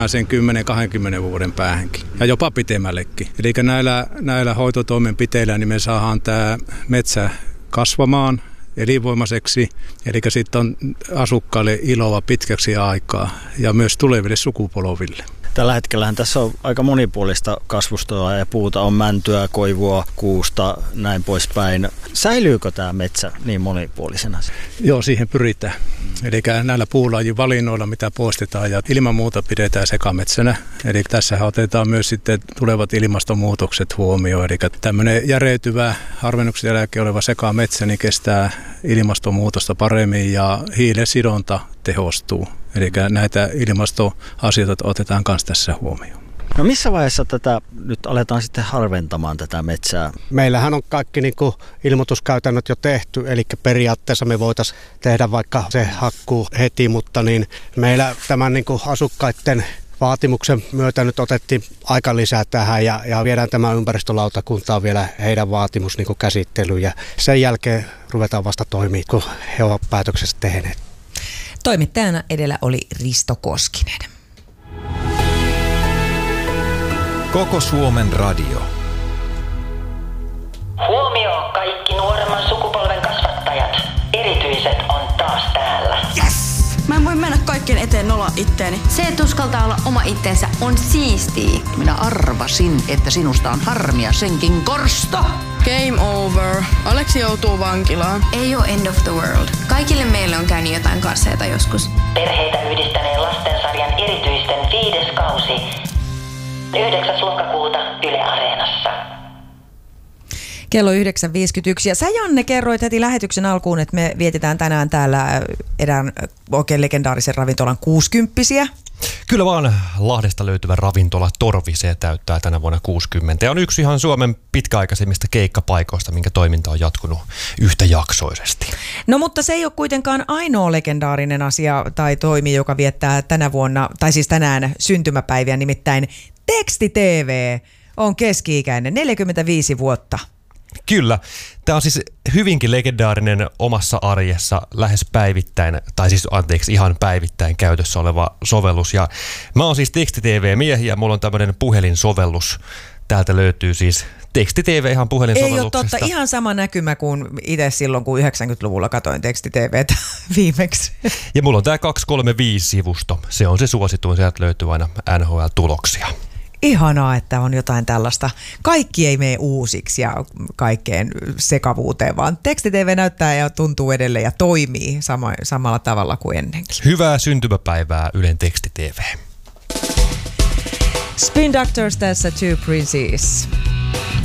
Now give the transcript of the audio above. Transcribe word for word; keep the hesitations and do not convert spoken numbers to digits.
sen kymmenen kaksikymmentä vuoden päähänkin ja jopa pitemmällekin. Eli näillä, näillä hoitotoimenpiteillä niin me saadaan tämä metsä kasvamaan elinvoimaiseksi, eli sitten on asukkaille iloa pitkäksi aikaa ja myös tuleville sukupolville. Tällä hetkellähän tässä on aika monipuolista kasvustoa ja puuta on mäntyä, koivua, kuusta, näin poispäin. Säilyykö tämä metsä niin monipuolisena? Joo, siihen pyritään. Eli näillä puulajin valinnoilla, mitä poistetaan ja ilman muuta pidetään sekametsänä. Eli tässä otetaan myös sitten tulevat ilmastonmuutokset huomioon. Eli tämmöinen järeytyvä harvennuksen jälkeen oleva sekametsä niin kestää ilmastonmuutosta paremmin ja hiilen sidonta tehostuu. Eli näitä ilmastoasioita otetaan myös tässä huomioon. No missä vaiheessa tätä nyt aletaan sitten harventamaan tätä metsää? Meillähän on kaikki niin kuin ilmoituskäytännöt jo tehty, eli periaatteessa me voitaisiin tehdä vaikka se hakkuu heti, mutta niin meillä tämän niin kuin asukkaiden vaatimuksen myötä nyt otettiin aika lisää tähän ja, ja viedään tämä ympäristölautakuntaan vielä heidän vaatimus niin kuin käsittelyyn ja sen jälkeen ruvetaan vasta toimimaan, kun he ovat päätöksessä tehneet. Toimittajana edellä oli Risto Koskinen. Koko Suomen radio. Huomio kaikki nuoremman sukupolven kasvattajat. Erityiset on taas täällä. Yes! Mä en voi mennä kaikkien eteen nolla itteeni. Se, että uskaltaa olla oma itsensä, on siistiä. Minä arvasin, että sinusta on harmia senkin korsto. Game over. Aleksi joutuu vankilaan. Ei ole end of the world. Kaikille meille on käynyt jotain kasseita joskus. Perheitä yhdistäneen lastensarjan erityisten viides kausi. yhdeksäs lokakuuta Yle Areenassa. Kello yhdeksän viisikymmentäyksi. Ja sä, Janne, kerroit heti lähetyksen alkuun, että me vietetään tänään täällä erään oikein legendaarisen ravintolan kuusikymppisiä. Kyllä vaan, Lahdesta löytyvä ravintola Torvisee täyttää tänä vuonna kuusikymmentä. Ja on yksi ihan Suomen pitkäaikaisimmista keikkapaikoista, minkä toiminta on jatkunut yhtäjaksoisesti. No mutta se ei ole kuitenkaan ainoa legendaarinen asia tai toimi, joka viettää tänä vuonna, tai siis tänään syntymäpäiviä, nimittäin Teksti T V on keski-ikäinen, neljäkymmentäviisi vuotta. Kyllä. Tämä on siis hyvinkin legendaarinen omassa arjessa lähes päivittäin, tai siis anteeksi ihan päivittäin käytössä oleva sovellus. Ja mä oon siis Teksti T V-miehi ja mulla on tämmöinen puhelinsovellus. Täältä löytyy siis Teksti T V ihan puhelinsovelluksesta. Ei ole totta, ihan sama näkymä kuin itse silloin, kun yhdeksänkymmentäluvulla katoin Teksti T V:tä viimeksi. Ja mulla on tää kaksisataakolmekymmentäviisi-sivusto. Se on se suosituin, sieltä löytyy aina N H L-tuloksia. Ihanaa, että on jotain tällaista. Kaikki ei mene uusiksi ja kaikkeen sekavuuteen, vaan Teksti T V näyttää ja tuntuu edelleen ja toimii sama, samalla tavalla kuin ennenkin. Hyvää syntymäpäivää Ylen Teksti T V. Spin Doctors tässä Two Princes.